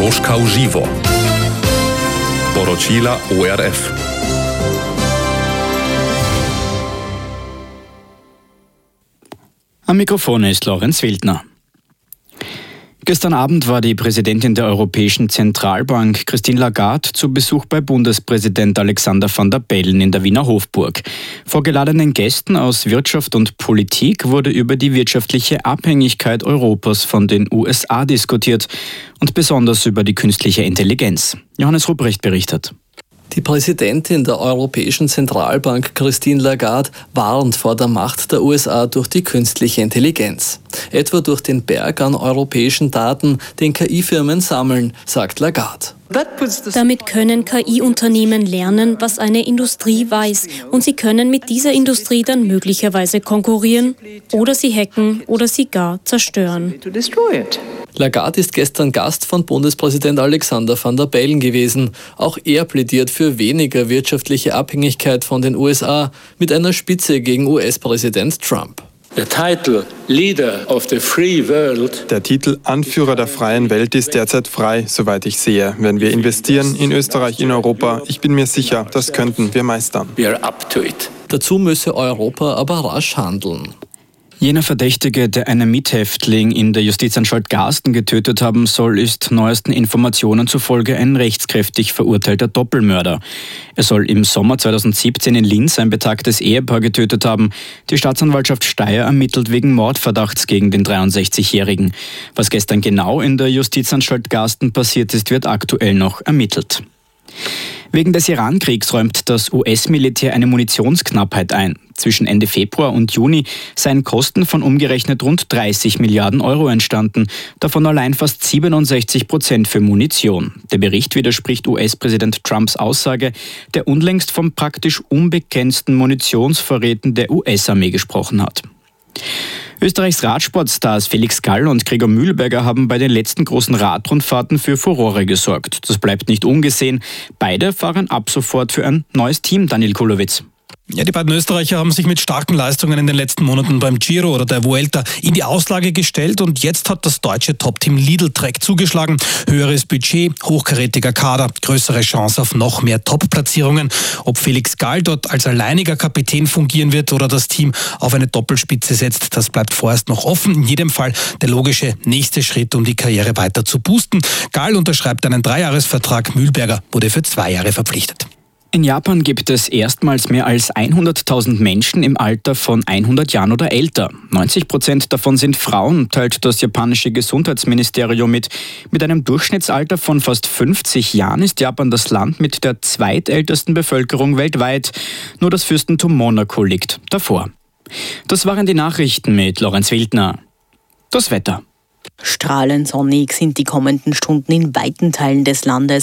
Moskau Żywo. Poročila ORF. Am Mikrofon ist Lorenz Wildner. Gestern Abend war die Präsidentin der Europäischen Zentralbank, Christine Lagarde, zu Besuch bei Bundespräsident Alexander Van der Bellen in der Wiener Hofburg. Vor geladenen Gästen aus Wirtschaft und Politik wurde über die wirtschaftliche Abhängigkeit Europas von den USA diskutiert und besonders über die künstliche Intelligenz. Johannes Rupprecht berichtet. Die Präsidentin der Europäischen Zentralbank, Christine Lagarde, warnt vor der Macht der USA durch die künstliche Intelligenz. Etwa durch den Berg an europäischen Daten, den KI-Firmen sammeln, sagt Lagarde. Damit können KI-Unternehmen lernen, was eine Industrie weiß, und sie können mit dieser Industrie dann möglicherweise konkurrieren oder sie hacken oder sie gar zerstören. Lagarde ist gestern Gast von Bundespräsident Alexander Van der Bellen gewesen. Auch er plädiert für weniger wirtschaftliche Abhängigkeit von den USA mit einer Spitze gegen US-Präsident Trump. Der Titel Anführer der freien Welt ist derzeit frei, soweit ich sehe. Wenn wir investieren in Österreich, in Europa, ich bin mir sicher, das könnten wir meistern. Dazu müsse Europa aber rasch handeln. Jener Verdächtige, der einen Mithäftling in der Justizanstalt Garsten getötet haben soll, ist neuesten Informationen zufolge ein rechtskräftig verurteilter Doppelmörder. Er soll im Sommer 2017 in Linz ein betagtes Ehepaar getötet haben. Die Staatsanwaltschaft Steyr ermittelt wegen Mordverdachts gegen den 63-Jährigen. Was gestern genau in der Justizanstalt Garsten passiert ist, wird aktuell noch ermittelt. Wegen des Iran-Kriegs räumt das US-Militär eine Munitionsknappheit ein. Zwischen Ende Februar und Juni seien Kosten von umgerechnet rund 30 Milliarden Euro entstanden, davon allein fast 67% für Munition. Der Bericht widerspricht US-Präsident Trumps Aussage, der unlängst von praktisch unbegrenzten Munitionsvorräten der US-Armee gesprochen hat. Österreichs Radsportstars Felix Gall und Gregor Mühlberger haben bei den letzten großen Radrundfahrten für Furore gesorgt. Das bleibt nicht ungesehen. Beide fahren ab sofort für ein neues Team, Daniel Kulowitz. Ja, die beiden Österreicher haben sich mit starken Leistungen in den letzten Monaten beim Giro oder der Vuelta in die Auslage gestellt und jetzt hat das deutsche Top-Team Lidl Trek zugeschlagen. Höheres Budget, hochkarätiger Kader, größere Chance auf noch mehr Top-Platzierungen. Ob Felix Gall dort als alleiniger Kapitän fungieren wird oder das Team auf eine Doppelspitze setzt, das bleibt vorerst noch offen. In jedem Fall der logische nächste Schritt, um die Karriere weiter zu boosten. Gall unterschreibt einen 3-Jahres-Vertrag, Mühlberger wurde für 2 Jahre verpflichtet. In Japan gibt es erstmals mehr als 100.000 Menschen im Alter von 100 Jahren oder älter. 90% davon sind Frauen, teilt das japanische Gesundheitsministerium mit. Mit einem Durchschnittsalter von fast 50 Jahren ist Japan das Land mit der zweitältesten Bevölkerung weltweit. Nur das Fürstentum Monaco liegt davor. Das waren die Nachrichten mit Lorenz Wildner. Das Wetter. Strahlend sonnig sind die kommenden Stunden in weiten Teilen des Landes.